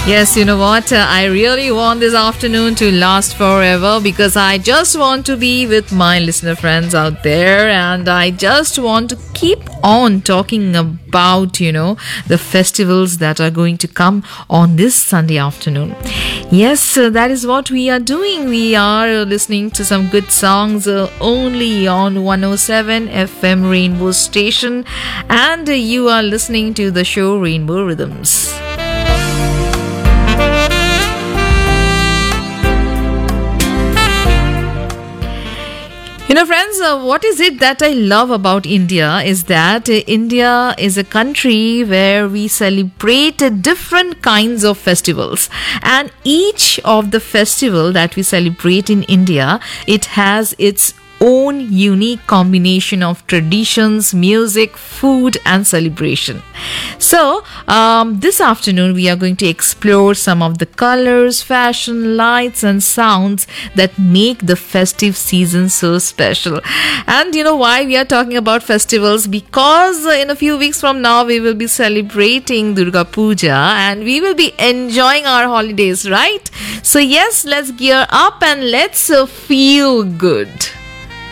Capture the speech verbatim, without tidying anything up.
Yes, you know what? Uh, I really want this afternoon to last forever because I just want to be with my listener friends out there, and I just want to keep on talking about, you know, the festivals that are going to come on this Sunday afternoon. Yes, uh, that is what we are doing. We are uh, listening to some good songs uh, only on one oh seven F M Rainbow Station, and uh, you are listening to the show Rainbow Rhythms. You know, friends, uh, what is it that I love about India is that uh, India is a country where we celebrate uh, different kinds of festivals, and each of the festival that we celebrate in India, it has its own unique combination of traditions, music, food, and celebration. So, um, this afternoon we are going to explore some of the colors, fashion, lights, and sounds that make the festive season so special. And you know why we are talking about festivals? Because in a few weeks from now we will be celebrating Durga Puja and we will be enjoying our holidays, right? So yes, let's gear up and let's uh, feel good.